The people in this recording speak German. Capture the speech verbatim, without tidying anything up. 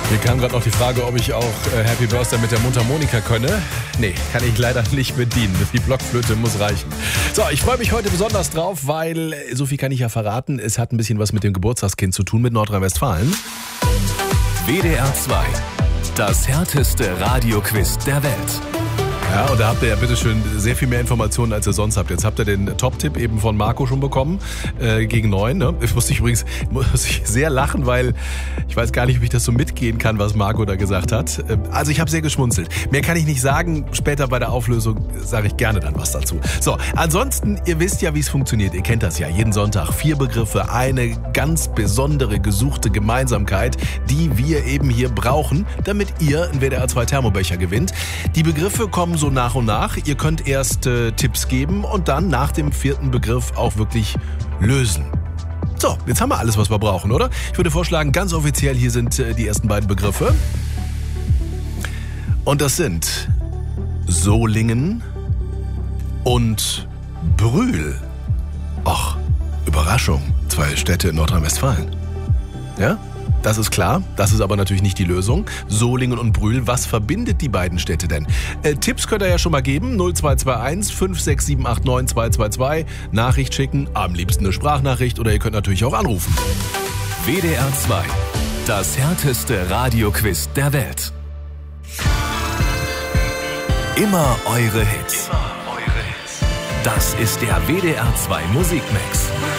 Mir kam gerade noch die Frage, ob ich auch äh, Happy Birthday mit der Mundharmonika könne. Nee, kann ich leider nicht bedienen. Die Blockflöte muss reichen. So, ich freue mich heute besonders drauf, weil, so viel kann ich ja verraten, es hat ein bisschen was mit dem Geburtstagskind zu tun, mit Nordrhein-Westfalen. W D R zwei, das härteste Radioquiz der Welt. Ja, und da habt ihr ja bitteschön sehr viel mehr Informationen, als ihr sonst habt. Jetzt habt ihr den Top-Tipp eben von Marco schon bekommen, äh, gegen neun. Ne? Ich musste ich übrigens muss ich sehr lachen, weil ich weiß gar nicht, ob ich das so mitgehen kann, was Marco da gesagt hat. Also ich habe sehr geschmunzelt. Mehr kann ich nicht sagen. Später bei der Auflösung sage ich gerne dann was dazu. So, ansonsten, ihr wisst ja, wie es funktioniert. Ihr kennt das ja. Jeden Sonntag vier Begriffe, eine ganz besondere gesuchte Gemeinsamkeit, die wir eben hier brauchen, damit ihr einen W D R zwei Thermobecher gewinnt. Die Begriffe kommen so nach und nach. Ihr könnt erst äh, Tipps geben und dann nach dem vierten Begriff auch wirklich lösen. So, jetzt haben wir alles, was wir brauchen, oder? Ich würde vorschlagen, ganz offiziell, hier sind äh, die ersten beiden Begriffe. Und das sind Solingen und Brühl. Och, Überraschung, zwei Städte in Nordrhein-Westfalen. Ja? Das ist klar, das ist aber natürlich nicht die Lösung. Solingen und Brühl, was verbindet die beiden Städte denn? Äh, Tipps könnt ihr ja schon mal geben, null zwei zwei eins fünf sechs sieben acht neun zwei zwei zwei. Nachricht schicken, am liebsten eine Sprachnachricht oder ihr könnt natürlich auch anrufen. W D R zwei, das härteste Radioquiz der Welt. Immer eure Hits. Das ist der W D R zwei Musikmix.